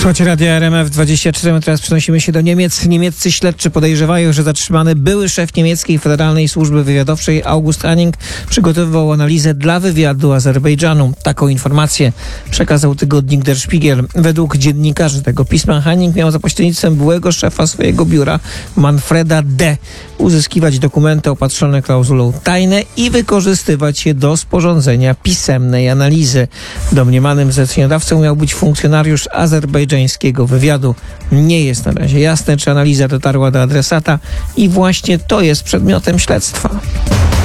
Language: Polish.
Słuchajcie Radia RMF24, teraz przenosimy się do Niemiec. Niemieccy śledczy podejrzewają, że zatrzymany były szef niemieckiej Federalnej Służby Wywiadowczej August Hanning przygotowywał analizę dla wywiadu Azerbejdżanu. Taką informację przekazał tygodnik Der Spiegel. Według dziennikarzy tego pisma Hanning miał za pośrednictwem byłego szefa swojego biura Manfreda D. uzyskiwać dokumenty opatrzone klauzulą tajne i wykorzystywać je do sporządzenia pisemnej analizy. Domniemanym zleceniodawcą miał być funkcjonariusz azerbejdżańskiego wywiadu. Nie jest na razie jasne, czy analiza dotarła do adresata i właśnie to jest przedmiotem śledztwa.